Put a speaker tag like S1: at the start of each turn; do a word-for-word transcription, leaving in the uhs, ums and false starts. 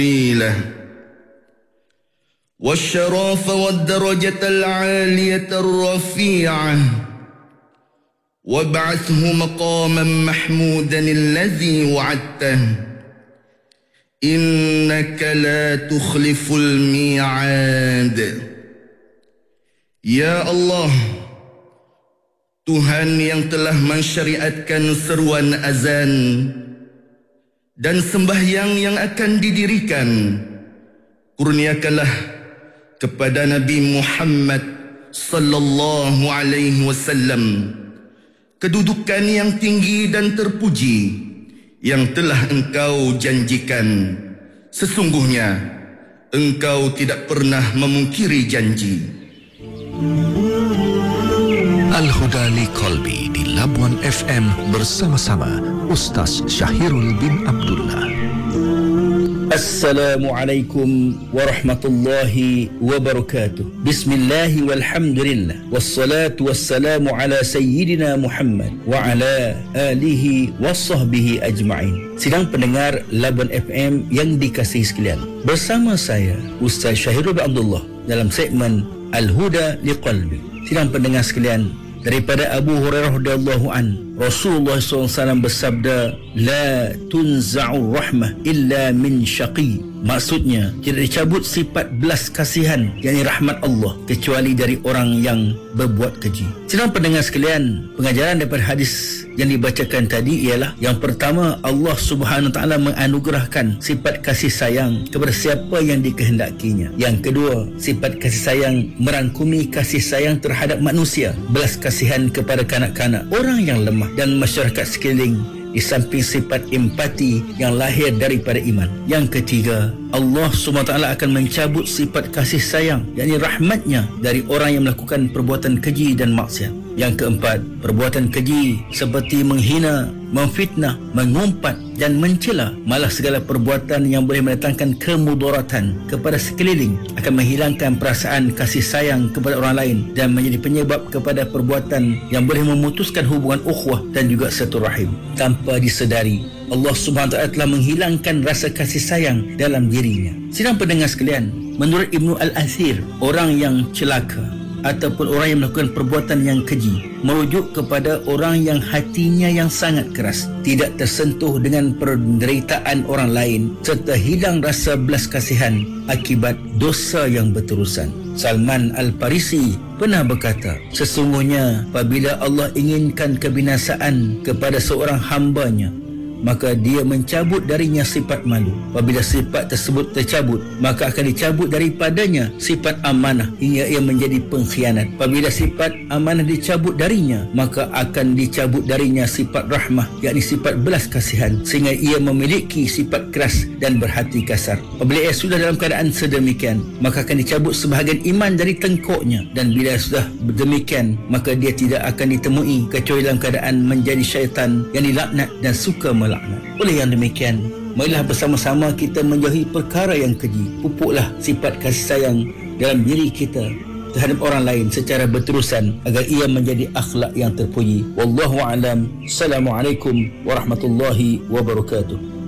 S1: له والشرف والدرجة العالية الرفيعة وابعثه مقاما محمودا الذي وعدته إنك لا تخلف الميعاد. Ya Allah, Tuhan yang telah mensyariatkan seruan azan dan sembahyang yang akan didirikan, kurniakanlah kepada Nabi Muhammad sallallahu alaihi wasallam kedudukan yang tinggi dan terpuji yang telah engkau janjikan. Sesungguhnya engkau tidak pernah memungkiri janji.
S2: Al-Huda li Qalbi di Labuan F M bersama-sama Ustaz Syahirul bin Abdullah.
S3: Assalamualaikum warahmatullahi wabarakatuh. Bismillahi walhamdulillah. Wassalatu wassalamu ala sayyidina Muhammad wa ala alihi wa sahbihi ajma'in. Sidang pendengar Labuan F M yang dikasihi sekalian, bersama saya Ustaz Syahirul bin Abdullah dalam segmen Al-Huda li Qalbi. Sidang pendengar sekalian, daripada Abu Hurairah radhiyallahu an, Rasulullah sallallahu alaihi wasallam bersabda, la tunza'u rahmah illa min syaqi. Maksudnya, tidak dicabut sifat belas kasihan, yakni rahmat Allah, kecuali dari orang yang berbuat keji. Sidang pendengar sekalian, pengajaran daripada hadis yang dibacakan tadi ialah, yang pertama, Allah Subhanahu Wa Taala menganugerahkan sifat kasih sayang kepada siapa yang dikehendakinya. Yang kedua, sifat kasih sayang merangkumi kasih sayang terhadap manusia, belas kasihan kepada kanak-kanak, orang yang lemah dan masyarakat sekeliling, di samping sifat empati yang lahir daripada iman. Yang ketiga, Allah subhanahu wa taala akan mencabut sifat kasih sayang, yakni rahmatnya, dari orang yang melakukan perbuatan keji dan maksiat. Yang keempat, perbuatan keji seperti menghina, memfitnah, mengumpat dan mencela, malah segala perbuatan yang boleh mendatangkan kemudaratan kepada sekeliling, akan menghilangkan perasaan kasih sayang kepada orang lain dan menjadi penyebab kepada perbuatan yang boleh memutuskan hubungan ukhuwah dan juga silaturahim. Tanpa disedari, Allah Subhanahu Wa Taala telah menghilangkan rasa kasih sayang dalam dirinya. Sidang pendengar sekalian, menurut Ibnu Al-Athir, orang yang celaka ataupun orang yang melakukan perbuatan yang keji merujuk kepada orang yang hatinya yang sangat keras, tidak tersentuh dengan penderitaan orang lain, serta hilang rasa belas kasihan akibat dosa yang berterusan. Salman Al-Farisi pernah berkata, sesungguhnya apabila Allah inginkan kebinasaan kepada seorang hambanya, maka dia mencabut darinya sifat malu. Apabila sifat tersebut tercabut, maka akan dicabut daripadanya sifat amanah hingga ia menjadi pengkhianat. Apabila sifat amanah dicabut darinya, maka akan dicabut darinya sifat rahmah, yakni sifat belas kasihan, sehingga ia memiliki sifat keras dan berhati kasar. Apabila ia sudah dalam keadaan sedemikian, maka akan dicabut sebahagian iman dari tengkuknya, dan bila sudah demikian, maka dia tidak akan ditemui kecuali dalam keadaan menjadi syaitan yang dilaknat dan suka melaknat. Oleh yang demikian, marilah bersama-sama kita menjauhi perkara yang keji. Pupuklah sifat kasih sayang dalam diri kita terhadap orang lain secara berterusan agar ia menjadi akhlak yang terpuji. Wallahu a'lam. Assalamualaikum warahmatullahi wabarakatuh.